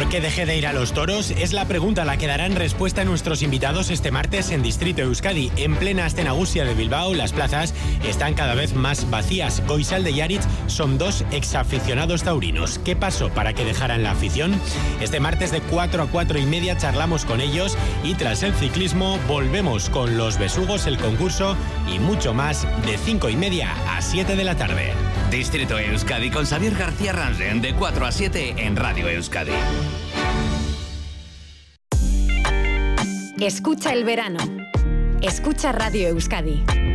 ¿Por qué dejé de ir a los toros? Es la pregunta a la que darán respuesta nuestros invitados este martes en Distrito Euskadi. En plena Astenagusia de Bilbao, las plazas están cada vez más vacías. Goizalde y Aritz son dos exaficionados taurinos. ¿Qué pasó para que dejaran la afición? Este martes de 4 a 4 y media charlamos con ellos y tras el ciclismo volvemos con los besugos, el concurso y mucho más de 5 y media a 7 de la tarde. Distrito Euskadi con Xavier García Ransen de 4 a 7 en Radio Euskadi. Escucha el verano. Escucha Radio Euskadi.